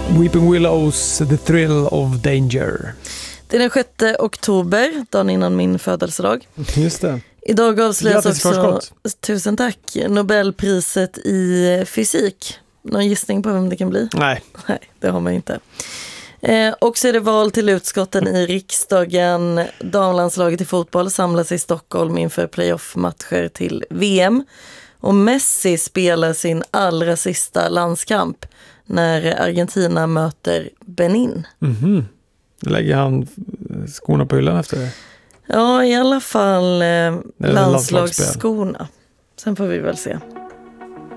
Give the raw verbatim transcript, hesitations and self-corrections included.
Weeping Willows, The Thrill of Danger. Det är den sjätte oktober, dagen innan min födelsedag. Just det. Idag avslöjas Grattis också, förskott. tusen tack, Nobelpriset i fysik. Någon gissning på vem det kan bli? Nej. Nej, det har man inte. Eh, och så är det val till utskotten i riksdagen. Damlandslaget i fotboll samlas i Stockholm inför playoff-matcher till V M. Och Messi spelar sin allra sista landskamp när Argentina möter Benin. Mhm. Lägger han skorna på hyllan efter det? Ja, i alla fall eh, landslagsskorna. landslagsskorna. Sen får vi väl se.